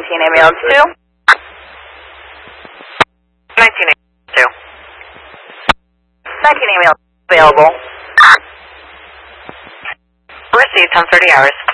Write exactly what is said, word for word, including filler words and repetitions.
nineteen ambulance two. nineteen ambulance two. nineteen ambulance available. Received ten thirty hours.